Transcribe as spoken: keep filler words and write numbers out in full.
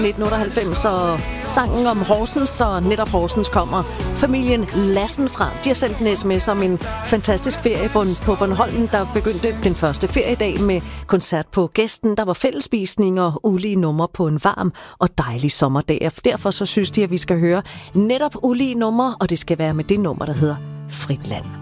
nitten otteoghalvfems, og sangen om Horsens, og netop Horsens kommer familien Lassen fra. De har sendt en sms om en fantastisk ferie på Bornholm, der begyndte den første feriedag med koncert på Gæsten. Der var fællesspisning og ulige numre på en varm og dejlig sommerdag. Derfor så synes de, at vi skal høre netop ulige numre, og det skal være med det nummer, der hedder Frit Land.